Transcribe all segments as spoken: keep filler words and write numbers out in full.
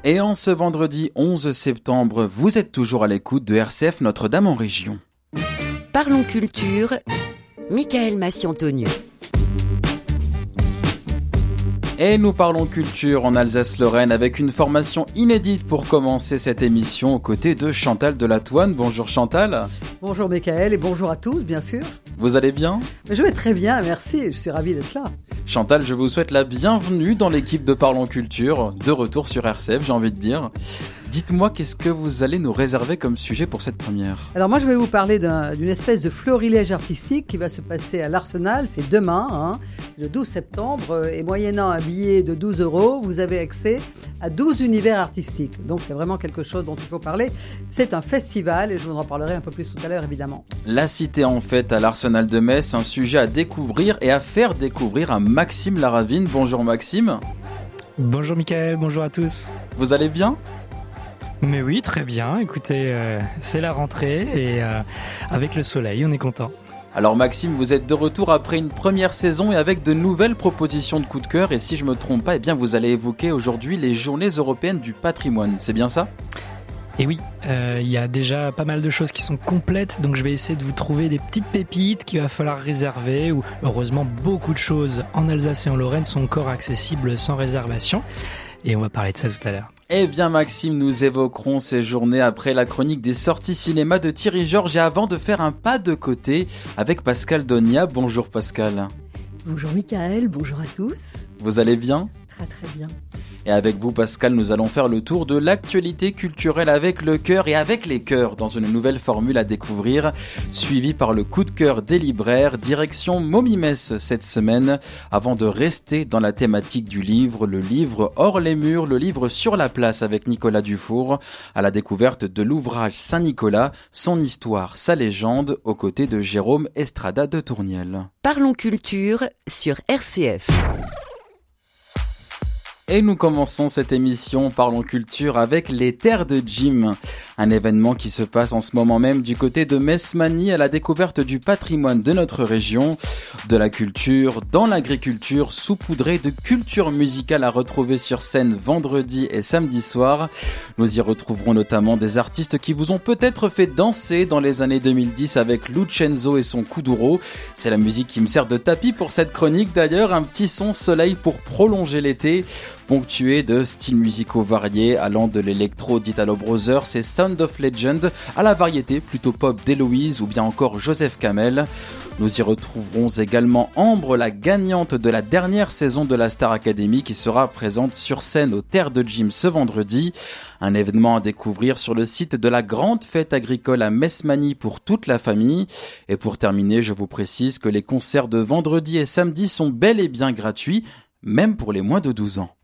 Et en ce vendredi onze septembre, vous êtes toujours à l'écoute de R C F Notre-Dame en région. Parlons culture, Michael Massiantoniou. Et nous parlons culture en Alsace-Lorraine avec une formation inédite pour commencer cette émission aux côtés de Chantal Delatouane. Bonjour Chantal. Bonjour Michael et bonjour à tous bien sûr. Vous allez bien ? Je vais très bien, merci, je suis ravi d'être là. Chantal, je vous souhaite la bienvenue dans l'équipe de Parlons Culture, de retour sur R C F, j'ai envie de dire. Dites-moi, qu'est-ce que vous allez nous réserver comme sujet pour cette première ? Alors moi, je vais vous parler d'un, d'une espèce de florilège artistique qui va se passer à l'Arsenal, c'est demain, hein, c'est le douze septembre, et moyennant un billet de douze euros, vous avez accès à douze univers artistiques. Donc c'est vraiment quelque chose dont il faut parler. C'est un festival, et je vous en parlerai un peu plus tout à l'heure, évidemment. La cité en fête à l'Arsenal de Metz, un sujet à découvrir et à faire découvrir à Maxime Laravine. Bonjour Maxime. Bonjour Michael, bonjour à tous. Vous allez bien ? Mais oui, très bien. Écoutez, euh, c'est la rentrée et euh, avec le soleil, on est content. Alors Maxime, vous êtes de retour après une première saison et avec de nouvelles propositions de coup de cœur. Et si je me trompe pas, eh bien vous allez évoquer aujourd'hui les Journées européennes du patrimoine. C'est bien ça ? Et oui, il euh, y a déjà pas mal de choses qui sont complètes, donc je vais essayer de vous trouver des petites pépites qu'il va falloir réserver, ou heureusement beaucoup de choses en Alsace et en Lorraine sont encore accessibles sans réservation. Et on va parler de ça tout à l'heure. Eh bien Maxime, nous évoquerons ces journées après la chronique des sorties cinéma de Thierry Georges et avant de faire un pas de côté avec Pascal Donia. Bonjour Pascal. Bonjour Michael, bonjour à tous. Vous allez bien ? Très très bien. Et avec vous Pascal, nous allons faire le tour de l'actualité culturelle avec le cœur et avec les cœurs dans une nouvelle formule à découvrir, suivie par le coup de cœur des libraires, direction Momimès cette semaine, avant de rester dans la thématique du livre, le livre hors les murs, le livre sur la place avec Nicolas Dufour, à la découverte de l'ouvrage Saint-Nicolas, son histoire, sa légende, aux côtés de Jérôme Estrada de Tourniel. Parlons culture sur R C F. Et nous commençons cette émission Parlons Culture avec les Terres de Jim, un événement qui se passe en ce moment même du côté de Metz-Magny à la découverte du patrimoine de notre région, de la culture, dans l'agriculture, saupoudrée de culture musicale à retrouver sur scène vendredi et samedi soir. Nous y retrouverons notamment des artistes qui vous ont peut-être fait danser dans les années deux mille dix avec Lucenzo et son Kuduro. C'est la musique qui me sert de tapis pour cette chronique d'ailleurs, un petit son soleil pour prolonger l'été, ponctué de styles musicaux variés allant de l'électro d'Italo Brothers et Sound of Legend à la variété plutôt pop d'Héloïse ou bien encore Joseph Kamel. Nous y retrouverons également Ambre, la gagnante de la dernière saison de la Star Academy qui sera présente sur scène aux Terres de Jim ce vendredi. Un événement à découvrir sur le site de la grande fête agricole à Metz-Magny pour toute la famille. Et pour terminer, je vous précise que les concerts de vendredi et samedi sont bel et bien gratuits, même pour les moins de douze ans.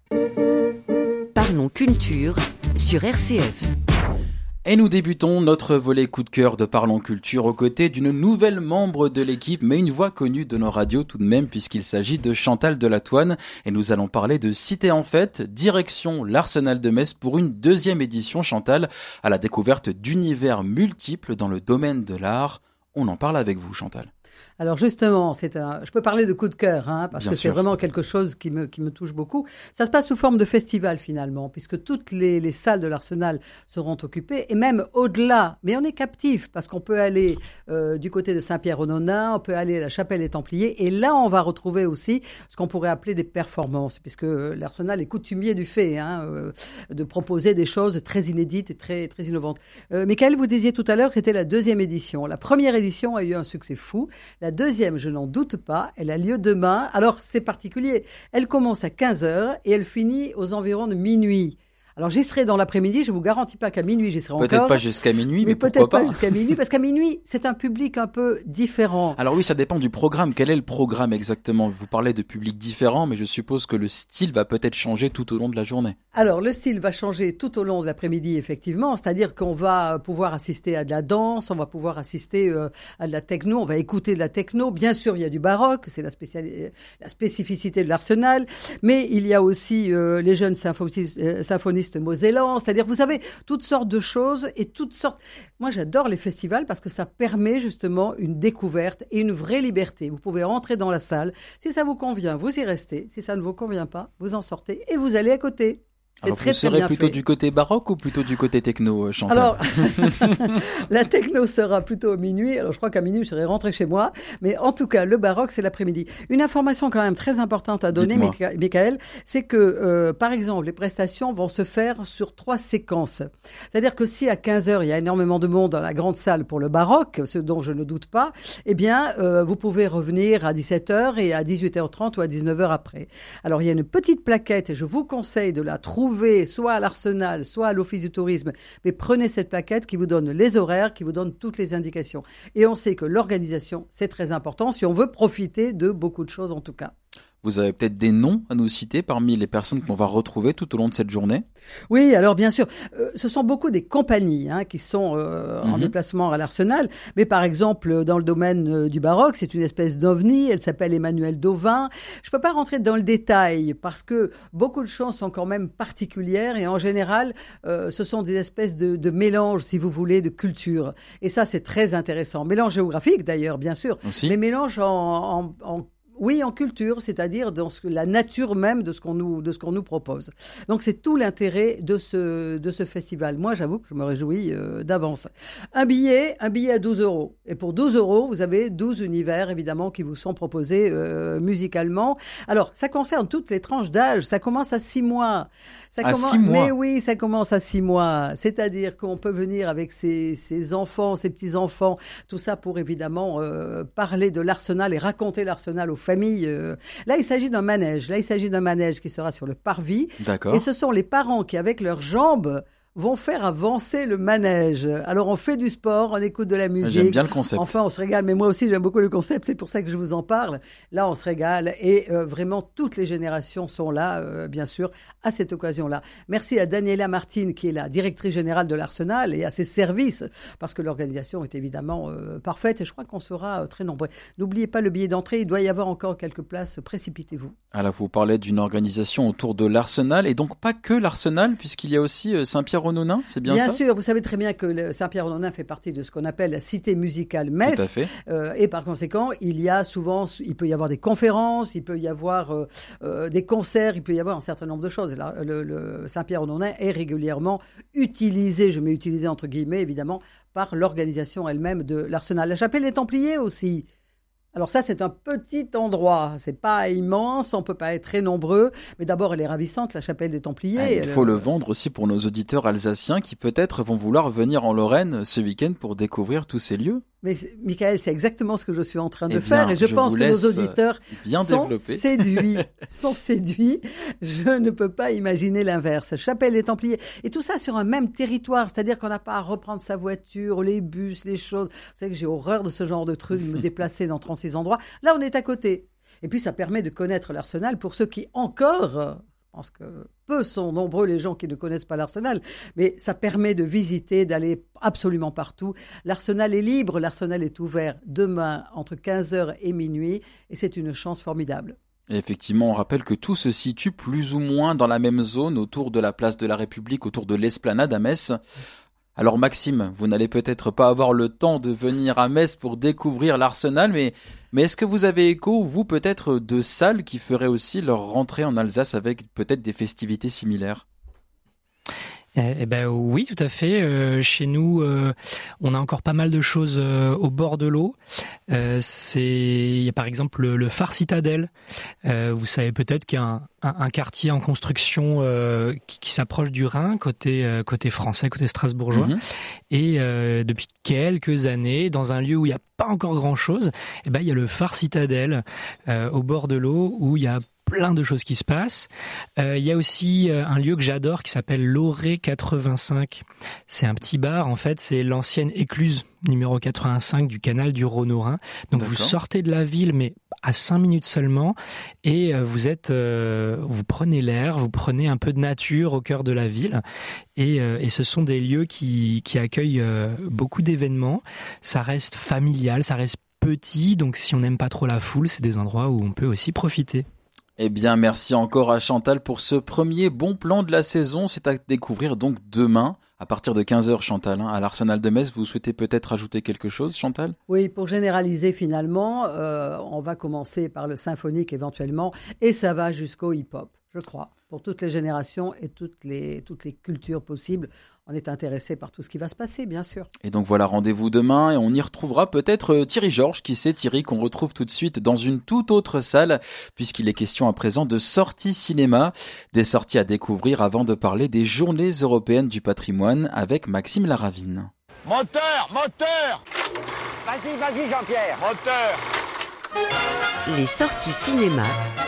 Parlons culture sur R C F. Et nous débutons notre volet coup de cœur de Parlons Culture aux côtés d'une nouvelle membre de l'équipe, mais une voix connue de nos radios tout de même, puisqu'il s'agit de Chantal Delatouane. Et nous allons parler de Cité en fête, direction l'Arsenal de Metz pour une deuxième édition, Chantal, à la découverte d'univers multiples dans le domaine de l'art. On en parle avec vous, Chantal. Alors justement, c'est un, je peux parler de coup de cœur, hein, parce Bien que sûr. c'est vraiment quelque chose qui me, qui me touche beaucoup. Ça se passe sous forme de festival finalement, puisque toutes les, les salles de l'Arsenal seront occupées, et même au-delà. Mais on est captif, parce qu'on peut aller euh, du côté de Saint-Pierre-aux-Nonains, on peut aller à la Chapelle des Templiers, et là on va retrouver aussi ce qu'on pourrait appeler des performances, puisque l'Arsenal est coutumier du fait, hein, euh, de proposer des choses très inédites et très, très innovantes. Euh, Michael, vous disiez tout à l'heure que c'était la deuxième édition. La première édition a eu un succès fou. La deuxième, je n'en doute pas, elle a lieu demain. Alors, c'est particulier. Elle commence à quinze heures et elle finit aux environs de minuit. Alors, j'y serai dans l'après-midi. Je vous garantis pas qu'à minuit, j'y serai encore. Peut-être pas jusqu'à minuit, mais, mais pourquoi peut-être pas. pas jusqu'à minuit, parce qu'à minuit, c'est un public un peu différent. Alors oui, ça dépend du programme. Quel est le programme exactement ? Vous parlez de publics différents, mais je suppose que le style va peut-être changer tout au long de la journée. Alors, le style va changer tout au long de l'après-midi, effectivement. C'est-à-dire qu'on va pouvoir assister à de la danse, on va pouvoir assister euh, à de la techno, on va écouter de la techno. Bien sûr, il y a du baroque, c'est la, spéciali- la spécificité de l'Arsenal. Mais il y a aussi euh, les jeunes symphonistes, euh, symphonistes mosellans. C'est-à-dire, vous savez, toutes sortes de choses et toutes sortes... Moi, j'adore les festivals parce que ça permet justement une découverte et une vraie liberté. Vous pouvez rentrer dans la salle. Si ça vous convient, vous y restez. Si ça ne vous convient pas, vous en sortez et vous allez à côté. C'est Alors, très, vous serez très bien plutôt fait. du côté baroque ou plutôt du côté techno, Chantal? Alors, la techno sera plutôt au minuit. Alors, je crois qu'à minuit, je serai rentré chez moi. Mais en tout cas, le baroque, c'est l'après-midi. Une information quand même très importante à donner, Dites-moi. Micha- Michael, c'est que, euh, par exemple, les prestations vont se faire sur trois séquences. C'est-à-dire que si à quinze heures, il y a énormément de monde dans la grande salle pour le baroque, ce dont je ne doute pas, eh bien, euh, vous pouvez revenir à dix-sept heures et à dix-huit heures trente ou à dix-neuf heures après. Alors, il y a une petite plaquette et je vous conseille de la trouver soit à l'Arsenal, soit à l'Office du tourisme. Mais prenez cette plaquette qui vous donne les horaires, qui vous donne toutes les indications. Et on sait que l'organisation, c'est très important si on veut profiter de beaucoup de choses en tout cas. Vous avez peut-être des noms à nous citer parmi les personnes qu'on va retrouver tout au long de cette journée? Oui, alors bien sûr, euh, ce sont beaucoup des compagnies hein, qui sont euh, en Mhm. déplacement à l'Arsenal. Mais par exemple, dans le domaine euh, du baroque, c'est une espèce d'ovni. Elle s'appelle Emmanuelle Dauvin. Je peux pas rentrer dans le détail parce que beaucoup de choses sont quand même particulières et en général, euh, ce sont des espèces de, de mélanges, si vous voulez, de cultures. Et ça, c'est très intéressant. Mélange géographique d'ailleurs, bien sûr, Aussi? mais mélange en, en, en oui, en culture, c'est-à-dire dans ce, la nature même de ce qu'on nous, de ce qu'on nous propose. Donc, c'est tout l'intérêt de ce, de ce festival. Moi, j'avoue que je me réjouis euh, d'avance. Un billet, un billet à douze euros. Et pour douze euros, vous avez douze univers, évidemment, qui vous sont proposés euh, musicalement. Alors, ça concerne toutes les tranches d'âge. Ça commence à six mois. Ça À commence, six mois. Mais oui, ça commence à six mois. C'est-à-dire qu'on peut venir avec ses, ses enfants, ses petits-enfants, tout ça pour, évidemment, euh, parler de l'Arsenal et raconter l'Arsenal aux familles. Euh. Là, il s'agit d'un manège. Là, il s'agit d'un manège qui sera sur le parvis. D'accord. Et ce sont les parents qui, avec leurs jambes, vont faire avancer le manège. Alors, on fait du sport, on écoute de la musique. J'aime bien le concept. Enfin, on se régale. Mais moi aussi, j'aime beaucoup le concept. C'est pour ça que je vous en parle. Là, on se régale. Et euh, vraiment, toutes les générations sont là, euh, bien sûr, à cette occasion-là. Merci à Daniela Martin, qui est la directrice générale de l'Arsenal, et à ses services, parce que l'organisation est évidemment euh, parfaite. Et je crois qu'on sera euh, très nombreux. N'oubliez pas le billet d'entrée. Il doit y avoir encore quelques places. Précipitez-vous. Alors, vous parlez d'une organisation autour de l'Arsenal, et donc pas que l'Arsenal, puisqu'il y a aussi euh, Saint-Pierre-aux-Nonains, c'est bien, Bien ça? sûr, vous savez très bien que le Saint-Pierre-aux-Nonains fait partie de ce qu'on appelle la cité musicale Metz. Tout à fait. Euh, et par conséquent, il y a souvent, il peut y avoir des conférences, il peut y avoir euh, euh, des concerts, il peut y avoir un certain nombre de choses. La- le, le Saint-Pierre-aux-Nonains est régulièrement utilisé, je mets utilisé entre guillemets évidemment, par l'organisation elle-même de l'Arsenal. La chapelle des Templiers aussi. Alors ça, c'est un petit endroit. C'est pas immense, on peut pas être très nombreux. Mais d'abord, elle est ravissante, la chapelle des Templiers. Ah, il Elle- faut le vendre aussi pour nos auditeurs alsaciens qui peut-être vont vouloir venir en Lorraine ce week-end pour découvrir tous ces lieux. Mais c'est- Michael, c'est exactement ce que je suis en train de Eh faire bien, et je, je pense vous que laisse, nos auditeurs bien sont développé. séduits, sont séduits. Je ne peux pas imaginer l'inverse. Chapelle des Templiers et tout ça sur un même territoire, c'est-à-dire qu'on n'a pas à reprendre sa voiture, les bus, les choses. Vous savez que j'ai horreur de ce genre de truc, de me déplacer dans trente-six endroits. Là, on est à côté. Et puis, ça permet de connaître l'Arsenal pour ceux qui encore... Je pense que peu sont nombreux les gens qui ne connaissent pas l'Arsenal, mais ça permet de visiter, d'aller absolument partout. L'Arsenal est libre, l'Arsenal est ouvert demain entre quinze heures et minuit, et c'est une chance formidable. Et effectivement, on rappelle que tout se situe plus ou moins dans la même zone autour de la place de la République, autour de l'Esplanade à Metz. Alors Maxime, vous n'allez peut-être pas avoir le temps de venir à Metz pour découvrir l'Arsenal, mais, mais est-ce que vous avez écho, vous peut-être, de salles qui feraient aussi leur rentrée en Alsace avec peut-être des festivités similaires ? Eh, eh ben oui, tout à fait. Euh, chez nous, euh, on a encore pas mal de choses euh, au bord de l'eau. Euh, c'est, il y a par exemple le, le phare Citadelle. Euh, vous savez peut-être qu'il y a un, un, un quartier en construction euh, qui, qui s'approche du Rhin, côté euh, côté français, côté strasbourgeois. Mhm. Et euh, depuis quelques années, dans un lieu où il n'y a pas encore grand-chose, eh ben il y a le phare Citadelle euh, au bord de l'eau où il y a plein de choses qui se passent. Euh, il y a aussi euh, un lieu que j'adore qui s'appelle l'Oré quatre-vingt-cinq. C'est un petit bar, en fait, c'est l'ancienne écluse numéro quatre-vingt-cinq du canal du Rhône au Rhin. Donc vous D'accord. sortez de la ville, mais à cinq minutes seulement, et euh, vous êtes, euh, vous prenez l'air, vous prenez un peu de nature au cœur de la ville, et, euh, et ce sont des lieux qui, qui accueillent euh, beaucoup d'événements. Ça reste familial, ça reste petit, donc si on n'aime pas trop la foule, c'est des endroits où on peut aussi profiter. Eh bien, merci encore à Chantal pour ce premier bon plan de la saison. C'est à découvrir donc demain, à partir de quinze heures, Chantal, hein, à l'Arsenal de Metz. Vous souhaitez peut-être ajouter quelque chose, Chantal ? Oui, pour généraliser finalement, euh, on va commencer par le symphonique éventuellement, et ça va jusqu'au hip-hop, je crois. pour toutes les générations et toutes les, toutes les cultures possibles. On est intéressé par tout ce qui va se passer, bien sûr. Et donc voilà, rendez-vous demain et on y retrouvera peut-être Thierry Georges, qui sait Thierry, qu'on retrouve tout de suite dans une toute autre salle, puisqu'il est question à présent de sorties cinéma, des sorties à découvrir avant de parler des Journées européennes du patrimoine avec Maxime Laravine. Moteur, moteur! Vas-y, vas-y Jean-Pierre! Moteur! Les sorties cinéma.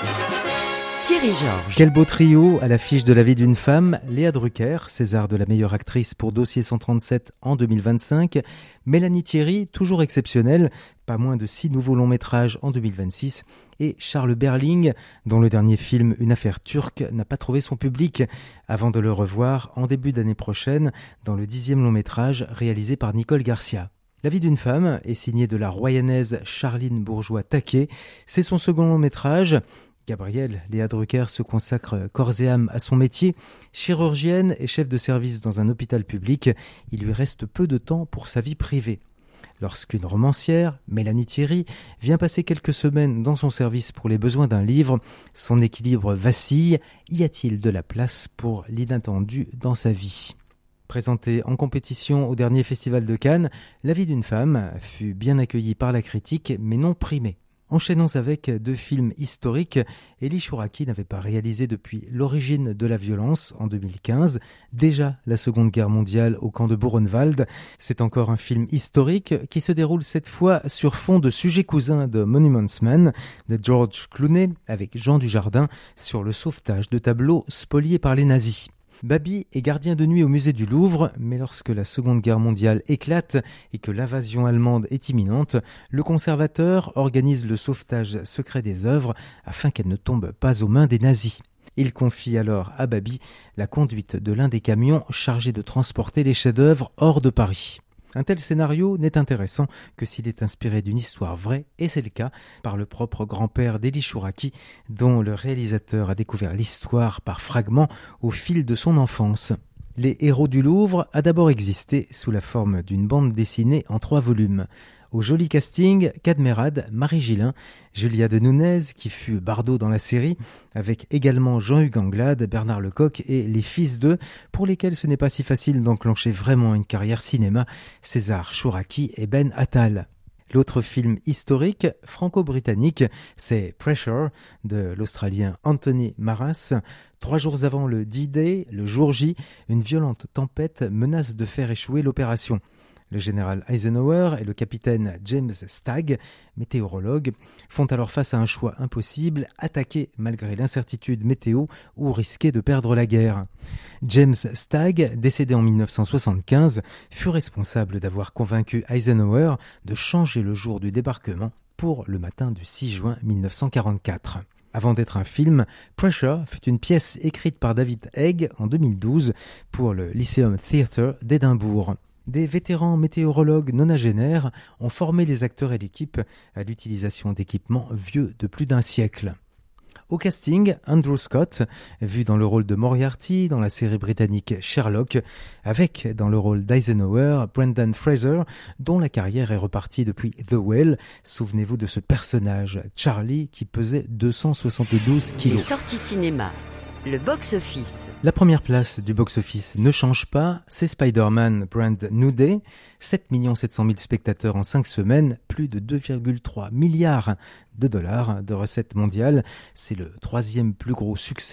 Thierry Georges. Quel beau trio à l'affiche de La vie d'une femme. Léa Drucker, César de la meilleure actrice pour Dossier cent trente-sept en deux mille vingt-cinq. Mélanie Thierry, toujours exceptionnelle, pas moins de six nouveaux longs métrages en deux mille vingt-six. Et Charles Berling, dont le dernier film Une affaire turque n'a pas trouvé son public, avant de le revoir en début d'année prochaine dans le dixième long métrage réalisé par Nicole Garcia. La vie d'une femme est signée de la royanaise Charline Bourgeois-Taquet. C'est son second long métrage. Gabrielle Léa Drucker se consacre corps et âme à son métier. Chirurgienne et chef de service dans un hôpital public, il lui reste peu de temps pour sa vie privée. Lorsqu'une romancière, Mélanie Thierry, vient passer quelques semaines dans son service pour les besoins d'un livre, son équilibre vacille. Y a-t-il de la place pour l'inattendu dans sa vie ? Présentée en compétition au dernier festival de Cannes, La vie d'une femme fut bien accueillie par la critique, mais non primée. Enchaînons avec deux films historiques. Elie Chouraki n'avait pas réalisé depuis L'origine de la violence en deux mille quinze, déjà la Seconde Guerre mondiale au camp de Buchenwald. C'est encore un film historique qui se déroule cette fois sur fond de Sujets cousins de Monuments Men de George Clooney avec Jean Dujardin sur le sauvetage de tableaux spoliés par les nazis. Babi est gardien de nuit au musée du Louvre, mais lorsque la Seconde Guerre mondiale éclate et que l'invasion allemande est imminente, le conservateur organise le sauvetage secret des œuvres afin qu'elles ne tombent pas aux mains des nazis. Il confie alors à Babi la conduite de l'un des camions chargés de transporter les chefs-d'œuvre hors de Paris. Un tel scénario n'est intéressant que s'il est inspiré d'une histoire vraie, et c'est le cas, par le propre grand-père d'Elie Chouraki, dont le réalisateur a découvert l'histoire par fragments au fil de son enfance. Les Héros du Louvre a d'abord existé sous la forme d'une bande dessinée en trois volumes. Au joli casting, Cadmerade, Marie Gillin, Julia de Nunez, qui fut Bardot dans la série, avec également Jean-Hugues Anglade, Bernard Lecoq et les fils d'eux, pour lesquels ce n'est pas si facile d'enclencher vraiment une carrière cinéma, César Chouraki et Ben Attal. L'autre film historique, franco-britannique, c'est Pressure, de l'Australien Anthony Maras. Trois jours avant le D-Day, le jour J, une violente tempête menace de faire échouer l'opération. Le général Eisenhower et le capitaine James Stagg, météorologue, font alors face à un choix impossible, attaquer malgré l'incertitude météo ou risquer de perdre la guerre. James Stagg, décédé en dix-neuf cent soixante-quinze, fut responsable d'avoir convaincu Eisenhower de changer le jour du débarquement pour le matin du six juin dix-neuf cent quarante-quatre. Avant d'être un film, Pressure fut une pièce écrite par David Haig en deux mille douze pour le Lyceum Theatre d'Édimbourg. Des vétérans météorologues nonagénaires ont formé les acteurs et l'équipe à l'utilisation d'équipements vieux de plus d'un siècle. Au casting, Andrew Scott, vu dans le rôle de Moriarty dans la série britannique Sherlock, avec dans le rôle d'Eisenhower, Brendan Fraser, dont la carrière est repartie depuis The Whale. Souvenez-vous de ce personnage, Charlie, qui pesait deux cent soixante-douze kilos. Les sorties cinéma. Le box-office. La première place du box-office ne change pas, c'est Spider-Man Brand New Day, sept millions sept cent mille spectateurs en cinq semaines, plus de deux virgule trois milliards de dollars de recettes mondiales. C'est le troisième plus gros succès